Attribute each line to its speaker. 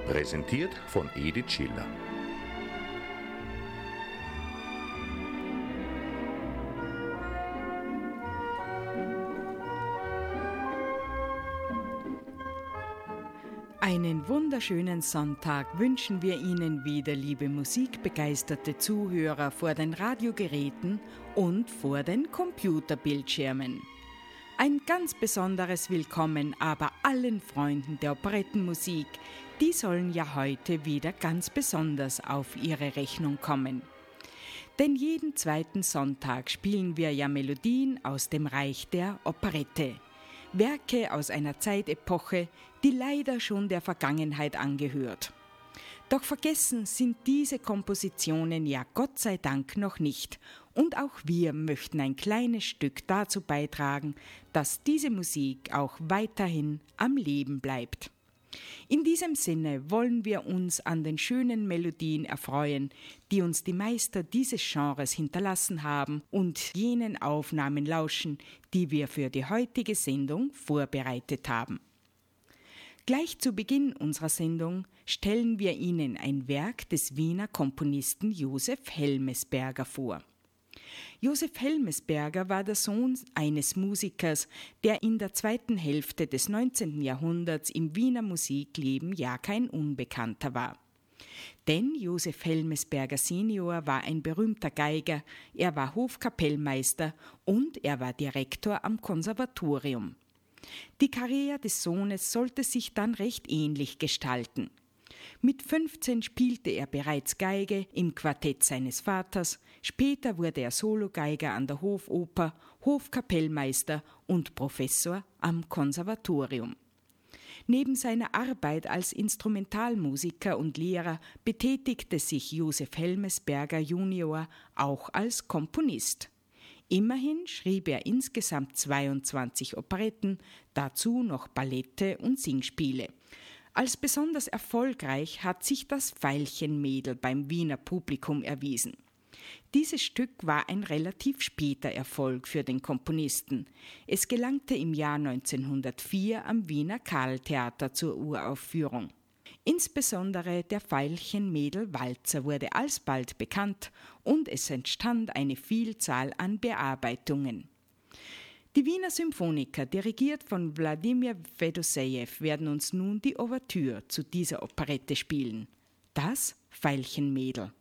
Speaker 1: Präsentiert von Edith Schiller.
Speaker 2: Einen wunderschönen Sonntag wünschen wir Ihnen wieder, liebe musikbegeisterte Zuhörer vor den Radiogeräten und vor den Computerbildschirmen. Ein ganz besonderes Willkommen aber allen Freunden der Operettenmusik, die sollen ja heute wieder ganz besonders auf ihre Rechnung kommen. Denn jeden zweiten Sonntag spielen wir ja Melodien aus dem Reich der Operette. Werke aus einer Zeitepoche, die leider schon der Vergangenheit angehört. Doch vergessen sind diese Kompositionen ja Gott sei Dank noch nicht. Und auch wir möchten ein kleines Stück dazu beitragen, dass diese Musik auch weiterhin am Leben bleibt. In diesem Sinne wollen wir uns an den schönen Melodien erfreuen, die uns die Meister dieses Genres hinterlassen haben, und jenen Aufnahmen lauschen, die wir für die heutige Sendung vorbereitet haben. Gleich zu Beginn unserer Sendung stellen wir Ihnen ein Werk des Wiener Komponisten Josef Helmesberger vor. Josef Helmesberger war der Sohn eines Musikers, der in der zweiten Hälfte des 19. Jahrhunderts im Wiener Musikleben ja kein Unbekannter war. Denn Josef Helmesberger Senior war ein berühmter Geiger, er war Hofkapellmeister und er war Direktor am Konservatorium. Die Karriere des Sohnes sollte sich dann recht ähnlich gestalten. Mit 15 spielte er bereits Geige im Quartett seines Vaters, später wurde er Sologeiger an der Hofoper, Hofkapellmeister und Professor am Konservatorium. Neben seiner Arbeit als Instrumentalmusiker und Lehrer betätigte sich Josef Helmesberger Junior auch als Komponist. Immerhin schrieb er insgesamt 22 Operetten, dazu noch Ballette und Singspiele. Als besonders erfolgreich hat sich das Veilchenmädel beim Wiener Publikum erwiesen. Dieses Stück war ein relativ später Erfolg für den Komponisten. Es gelangte im Jahr 1904 am Wiener Carltheater zur Uraufführung. Insbesondere der Veilchenmädel-Walzer wurde alsbald bekannt und es entstand eine Vielzahl an Bearbeitungen. Die Wiener Symphoniker, dirigiert von Wladimir Fedosejew, werden uns nun die Ouvertüre zu dieser Operette spielen. Das Veilchenmädel.